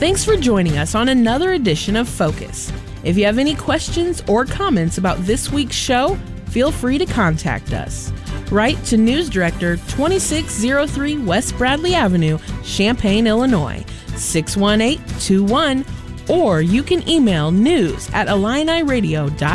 Thanks for joining us on another edition of Focus. If you have any questions or comments about this week's show, feel free to contact us. Write to News Director, 2603 West Bradley Avenue, Champaign, Illinois, 61821, or you can email news@IlliniRadio.com.